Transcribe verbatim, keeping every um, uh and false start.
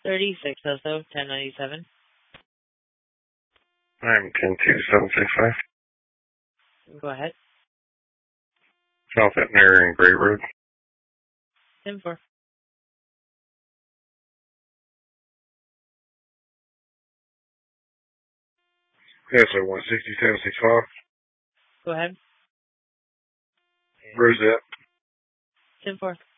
thirty-six also, ten ninety-seven. I'm ten two seven six five. Go ahead. South Etna and Gray Road. ten four. Yes, so one sixty-seven sixty-five. Go ahead. Rosette. ten four.